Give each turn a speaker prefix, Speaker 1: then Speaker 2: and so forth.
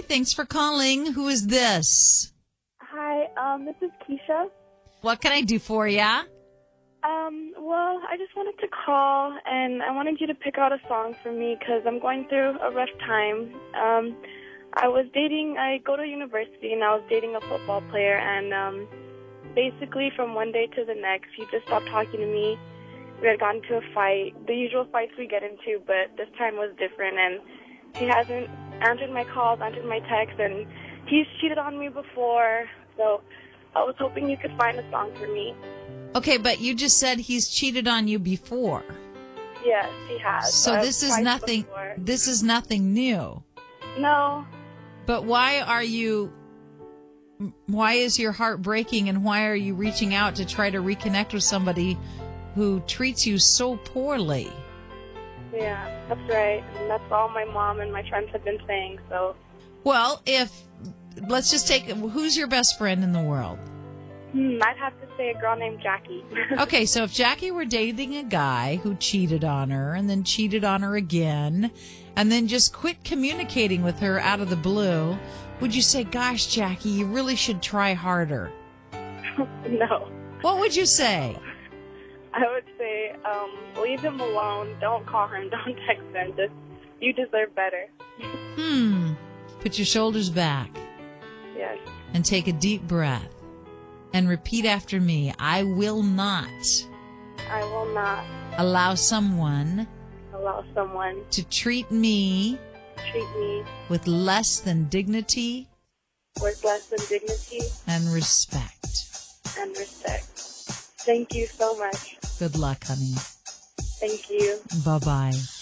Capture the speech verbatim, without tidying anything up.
Speaker 1: thanks for calling. Who is this?
Speaker 2: Hi, um, this is Keisha.
Speaker 1: What can I do for ya?
Speaker 2: Um, well, I just wanted to call, and I wanted you to pick out a song for me because I'm going through a rough time. Um, I was dating, I go to university, and I was dating a football player, and um, basically from one day to the next, he just stopped talking to me. We had gotten into a fight, the usual fights we get into, but this time was different, and he hasn't answered my calls, answered my texts, and he's cheated on me before, so I was hoping you could find a song for me.
Speaker 1: Okay, but you just said he's cheated on you before.
Speaker 2: Yes, he has.
Speaker 1: So
Speaker 2: I've
Speaker 1: this is
Speaker 2: tried
Speaker 1: nothing,
Speaker 2: before.
Speaker 1: this is nothing new.
Speaker 2: No.
Speaker 1: But why are you, why is your heart breaking, and why are you reaching out to try to reconnect with somebody who treats you so poorly?
Speaker 2: Yeah, that's right. And that's all my mom and my friends have been saying, so.
Speaker 1: Well, if, let's just take, who's your best friend in the world?
Speaker 2: Hmm, I'd have to say a girl named Jackie.
Speaker 1: Okay, so if Jackie were dating a guy who cheated on her and then cheated on her again and then just quit communicating with her out of the blue, would you say, gosh, Jackie, you really should try harder?
Speaker 2: No.
Speaker 1: What would you say?
Speaker 2: I would say, um, leave him alone. Don't call him. Don't text him. Just, you deserve better.
Speaker 1: Hmm. Put your shoulders back.
Speaker 2: Yes.
Speaker 1: And take a deep breath. And repeat after me. I will not.
Speaker 2: I will not
Speaker 1: allow someone
Speaker 2: allow someone
Speaker 1: to treat me
Speaker 2: treat me
Speaker 1: with less than dignity
Speaker 2: with less than dignity
Speaker 1: and respect.
Speaker 2: And respect. Thank you so much.
Speaker 1: Good luck, honey.
Speaker 2: Thank you.
Speaker 1: Bye-bye.